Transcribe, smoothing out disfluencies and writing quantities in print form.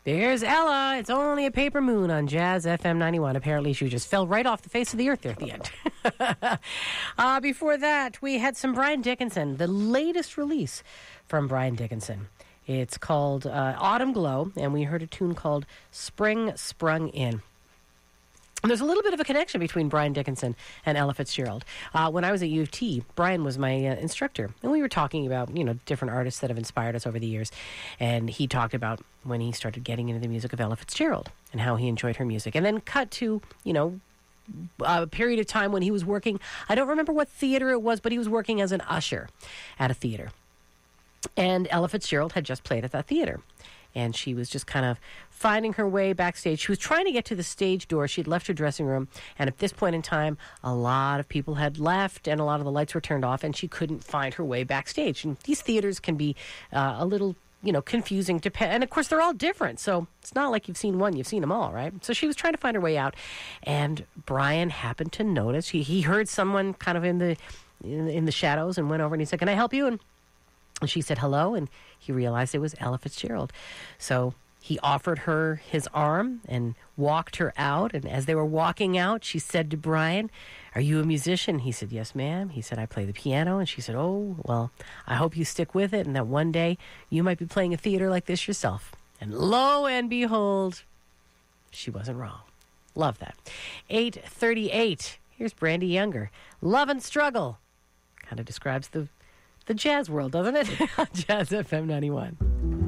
There's Ella. It's only a paper moon on Jazz FM 91. Apparently, she just fell right off the face of the earth there at the end. Before that, we had some Brian Dickinson, the latest release from Brian Dickinson. It's called Autumn Glow, and we heard a tune called Spring Sprung In. There's a little bit of a connection between Brian Dickinson and Ella Fitzgerald. When I was at U of T, Brian was my instructor, and we were talking about, different artists that have inspired us over the years. And he talked about when he started getting into the music of Ella Fitzgerald and how he enjoyed her music. And then cut to, a period of time when he was working. I don't remember what theater it was, but he was working as an usher at a theater. And Ella Fitzgerald had just played at that theater. And she was just kind of finding her way backstage. She was trying to get to the stage door. She'd left her dressing room. And at this point in time, a lot of people had left and a lot of the lights were turned off. And she couldn't find her way backstage. And these theaters can be a little, confusing. And, of course, they're all different. So it's not like you've seen one. You've seen them all, right? So she was trying to find her way out. And Brian happened to notice. He heard someone kind of in the shadows and went over and he said, "Can I help you?" And she said hello, and he realized it was Ella Fitzgerald. So he offered her his arm and walked her out. And as they were walking out, she said to Brian, "Are you a musician?" He said, "Yes, ma'am." He said, "I play the piano." And she said, "Oh, well, I hope you stick with it and that one day you might be playing a theater like this yourself." And lo and behold, she wasn't wrong. Love that. 8:38. Here's Brandy Younger. Love and Struggle. Kind of describes the jazz world, doesn't it? Jazz FM 91.